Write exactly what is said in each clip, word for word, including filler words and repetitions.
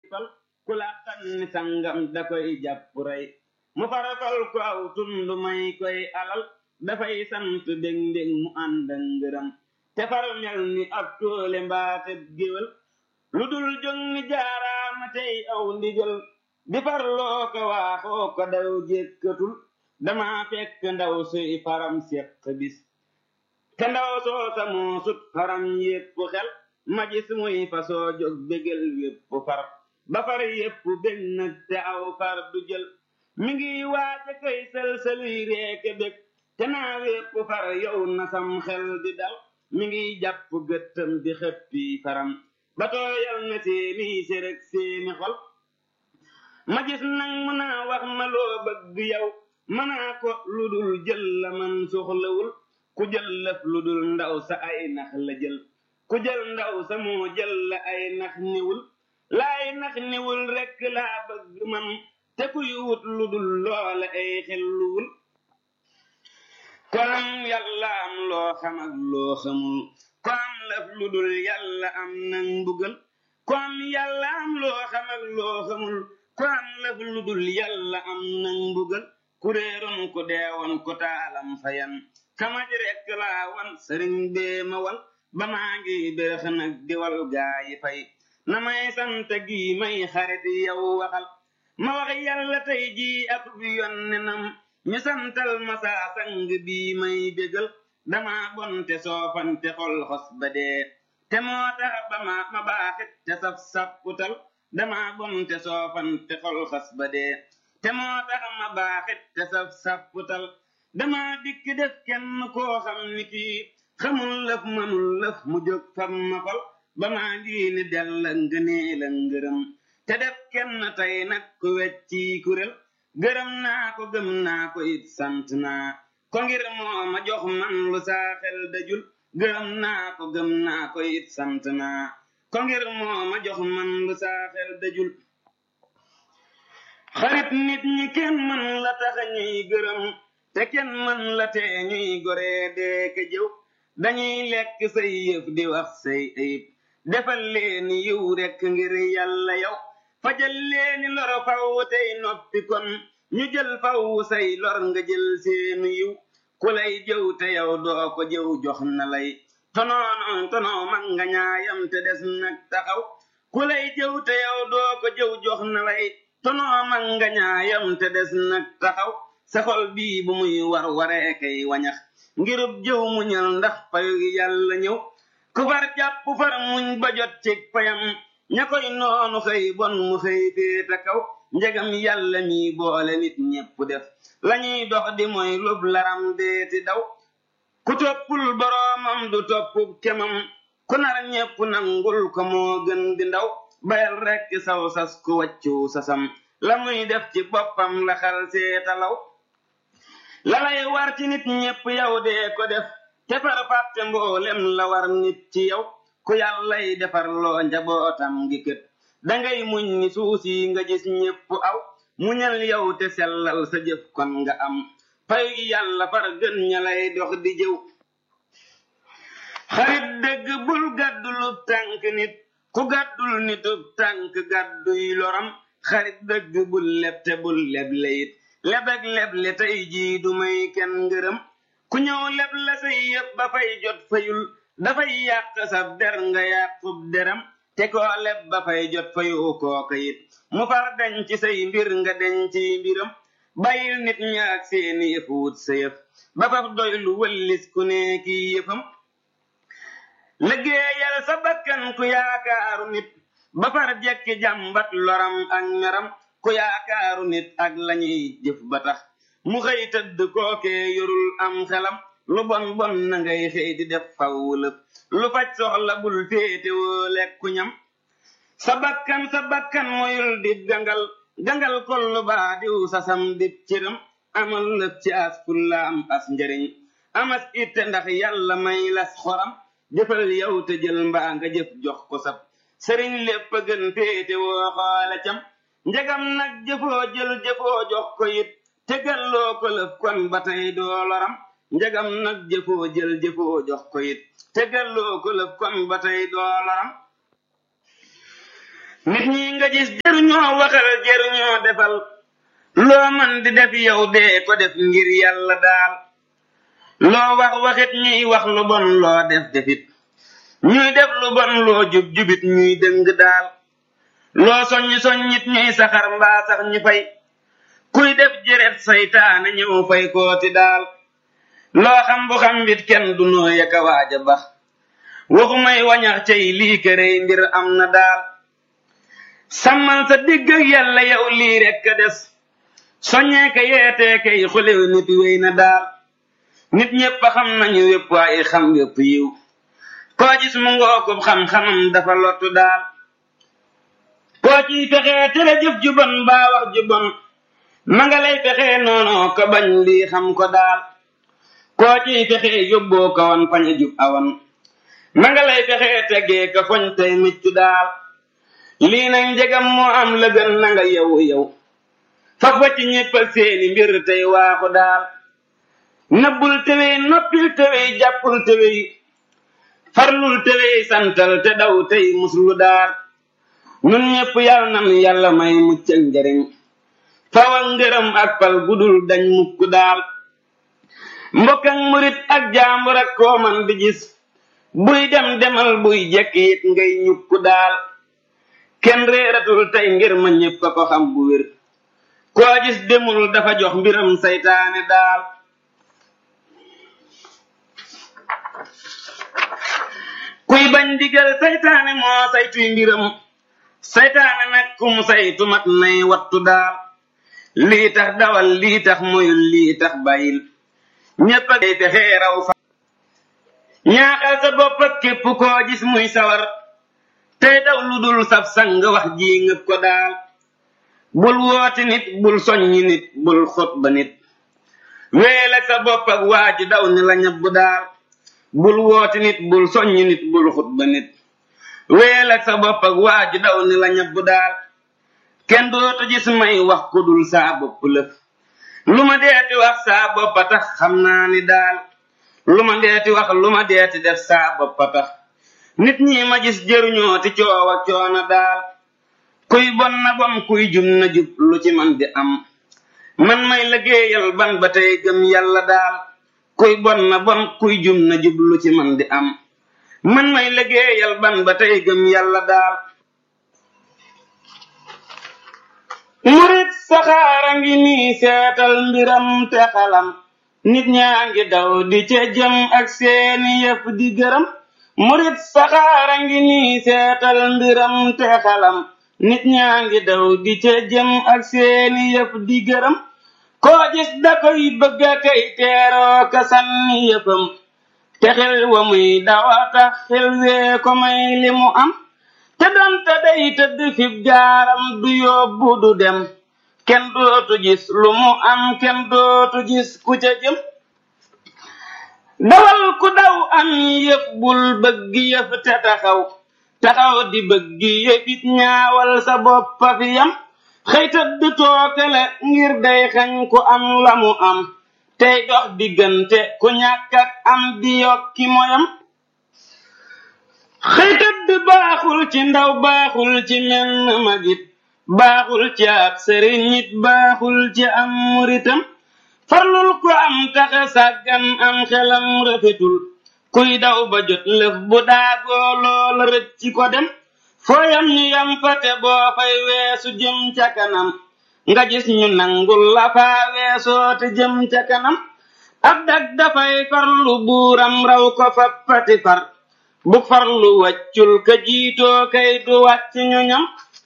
fal ku làqan ni sangam da koy jàpp rey mu farafal ko aw tund may koy alal dafay sant dég ndég mu ànd ak ngërëm te far mel ni ab toole mbaate géwél lu dul jóg ni jaaraama tey aw ndigal di farloo ko waaxoo ko daw jékkatul dama fekk ndaw suy faram séq bis te ndaw soo sa moo sut faram yépp xel ma gis muy fasoo jóg bégel wépp far ba far yépp bég nag te aw far du jël mi ngi waaja koy sël-sëluy reeke bég te naa wépp far yow na sam xel di dal mi ngi jàpp gëttam di xëppi faram ba tooyal na seeni séreg seeni xol ma gis nag mu naa wax ma loo bëgg yow mënaa ko lu dul jël la man soxlawul ku jël lëf lu dul ndaw sa ay nax la jël ku jël ndaw sa moo jël la ay nax niwul laay nax niwul rekk laa bëgg man te kuy wut lu dul loola ay xelluwul ko am yàlla am loo xam ak loo xamul ko am lëf lu dul yàlla am nan mbugal ko am yàlla am loo xam ak loo xamul ko am lëf lu dul yàlla am nan mbugal ku réeroon ku deewoon ko taalam fayan kamaj rekk laa wan sëriñ bee ma wan ba maa ngi bérex nag diwal gaayi fay na may sant gi may xarit yow waxal ma wax yàlla tey jii ak bi yonnenam ñu santal ma saa sang bii may bégal dama bonte soofante xol xos ba dee te moo tax ba ma ma baaxit te saf sapputal dama bonte soofante xol xos ba dee te moo tax ma baaxit te saf sapputal dama dikk def kenn koo xam ni kii xamul lëf mënul lëf mu jóg fam ma fal ba maa ngi ni dell ngënee la ngërëm te def kenn tey nag ku wecci kurél gërëm naa ko gëm naa ko it sant naa ko ngir moo ma jox man lu saa xel dajul gërëm naa ko gëm naa ko it sant naa ko ngir moo ma jox man lu saa xel dajul xarit nit ñi kenn mën la tax ñuy gërëm te kenn mën la tee ñuy goree dee ka jëw dañuy lekk say yëf di wax say ayib defal leeni yiw rekk ngir yàlla yow fajal leeni lor faw tey noppi kon ñu jël faw say lor nga jël seenu yiw ku lay jëw te yow doo ko jëw jox na lay tonoono tonoo mag nga ñaayam te des nag taxaw ku lay jëw te yow doo ko jëw jox na lay tonoo mag nga ñaayam te des nag taxaw sa xol bii bu muy war waree kay wañax ngirub jëw mu ñal ndax payu yàlla ñëw ku far jàpp far muñ ba jot ci payam ña koy noonu xëy bon mu xëy féeta kaw njegam yàlla mi boole nit ñépp def lañuy dox di mooy lub laram deeti daw ku toppul boroomam du toppub kemam ku nar ñépp nangul ko moo gën di ndaw bayal rekk saw sas ku waccu sasam la muy def ci boppam la xal seetalaw lalay war ci nit ñépp yow dee ko def te far fàtte mboolem la war nit ci yow ku yàllay defar loo njabootam gi kët dangay muñ ni suusi nga gis ñépp aw muñal yow te sellal sa jëf kon nga am pay yàlla far gën ña lay dox di jëw xarit dëgg bul gàddulub tànk nit ku gàddul nitub tànk gàdduy loram xarit dëgg bul leb te bul leb leyit lebeg leb le tey jii du may kenn ngërëm ku ñëw leb la say yëpp ba fay jot fayul dafay yàq sab der nga yàqub deram te koo leb ba fay jot fayu kooka it mu far deñ ci say mbir nga deñ ci mbiram bàyyil nit ña ak seeni yëf wut sa yëf ba faf doy lu wëllis ku ne kii yëfam liggéeyal sa bakkan ku yaakaaru nit ba far jekki jàmbat loram ak meram ku yaakaaru nit ak lañuy jëf ba tax mu xëy tëdd kookee yorul am xelam lu bon bon na ngay xëy di def faw lëf lu faj soxla bul féete woo lekku ñam sa bakkan sa bakkan moyul di gangal gangal kollu baa diw sasam dib cëram amal lëf ci as fulla am as njariñ amas itte ndax yàlla may las xoram jëfal yow te jël mbaa nga jëf jox ko sab sëriñ lépp a gën féete woo xoole cam njegam nag jëfoo jël jëfoo jox ko it tegalloo ko lëf kon ba tey doo loram njegam nag jëfoo jël jëfoo jox ko it tegalloo ko lëf kon ba tey doo loram nit ñi nga gis jëruñoo waxal jëruñoo defal loo man di def yow dee ko def ngir yàlla daal loo wax waxit ñuy wax lu bon loo def defit ñuy def lu bon loo jub jubit ñuy dëng daal loo soññ soññit ñuy saxar mbaa sax ñu fay kuy def jëret saytaane ñëw fay kooti daal loo xam bu xam bit kenn du noo yaka waaja bax waxu may wañax cay lii kërey mbir am na daal sàmmal sa digg ak yàlla yow lii rekk a des soññee ka yeetee kay xulew nit wéy na daal nit ñépp a xam nañu wépp waaye xam wépp yiw koo gis mu ngookub xam-xamam dafa lottu daal koo ciy fexee tere jëf ju bon baa wax ju bon ma nga lay fexee noonoo ko bañ lii xam ko daal koo ciy fexee yóbboo ko wan fañ a jub awan ma nga lay fexee tegee ka foñ tey miccu daal lii nag njegam moo am la gën na nga yow yow fa fa ci ñéppal seeni mbir tey waaxu daal nëbbul tewey noppil tewey jàppul tewey farlul tewey santal te daw tey muslu daal nun ñépp yal nan yàlla may mucc ak njariñ faw ak ngërëm ak pal gudul dañ mukk daal mbokk ak murit ak jaambur ak koo man di gis buy dem demal buy jekk it ngay ñukku daal kenn réeratul tey ngir ma ñépp a ko xam bu wér koo gis demul dafa jox mbiram saytaane daal kuy bañ digal saytaane moo saytuy mbiram saytaane nag ku mu saytu mat nay wattu daal lii tax dawal lii tax moyul lii tax bàyyil ñépp a ngay fexee raw fa ñaaxal sa bopp ak képp koo gis muy sawar tey daw lu dul saf sang wax ji ngëp ko daal bul wooti nit bul soññi nit bul xutba nit weel ak sa bopp ak waaju daw ni la ñabbu daal bul wooti nit bul soññi nit bul xutba nit weel ak sa bopp ak waaju daw ni la ñabbu daal kenn dootu gis may wax ku dul saa bopp lëf lu ma deeti wax saa boppa tax xam naa ni daal lu ma deeti wax lu ma deeti def saa boppa tax nit ñi ma gis jëruñoo ti coow ak coona daal kuy bon na bon kuy jum na jub lu ci man di am man may liggéeyal ban ba tey gëm yàlla daal kuy bon na bon kuy jum na jub lu ci man di am man may liggéeyal ban ba tey gëm yàlla daal murit saxaara ngi nii seetal mbiram te xalam nit ñaa ngi daw di ca jëm ak seeni yëf di gërëm murit saxaara ngi nii seetal mbiram te xalam nit ñaa ngi daw di ca jëm ak seeni yëf di gërëm koo gis da koy bëgga kay teeroo ka sànni yëfam te xel wa muy dawa tax xel wee ko may li mu am te donte day tëdd fib jaaram du yóbbu du dem kenn dootu gis lu mu am kenn dootu gis ku ca jëm dawal ku daw am yëf bul bëgg yëf te taxaw taxaw di bëgg yëfit ñaawal sa boppa fi yam xëy tëdd tookale ngir day xañ ku am la mu am tey dox diggante ku ñàkk ak am di yokki moyam xëy tëdd baaxul ci ndaw baaxul ci menn magit baaxul ci ab sëriñ nit baaxul ci am muritam farlul ku am taxe sàggan am xelam rafetul kuy daw ba jot lëf bu daagoo loola rëcc ko dem fooyam ñu yam fa te boo fay weesu jëm ca kanam nga gis ñu nangul la faa weesoo te jëm ca kanam ab dag dafay farlu buuram raw ko fa pati far bu farlu wàccul ka jiitoo kay du wàcc ñu ñam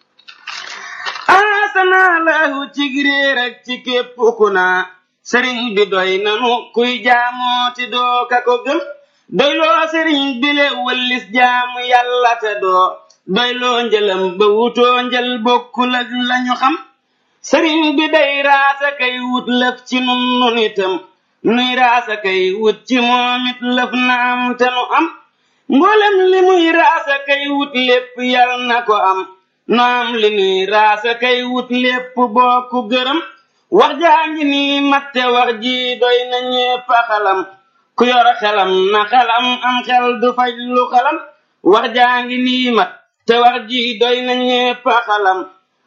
aasanaa lahu cig réer ak ci képp ku naa sëriñ bi doy nanu kuy jaamooti doo ka ko gëm doyloo sëriñ bi le wëllis jaamu yàlla te doo doyloo njëlam ba wutoo njël bokkul ak lañu xam sëriñ bi day raasa kay wut lëf ci nun nun itam nuy raasa kay wut ci moomit lëf na am te nu am mboolem li muy raasa kay wut lépp yal na ko am no am li nuy raasa kay wut lépp bokku gërëm wax jaa ngi nii matte wax ji doy na ñépp a xalam ku yor xelam na xelam am xel du faj lu xalam wax jaa ngi nii mat te wax ji doy na ñépp xalam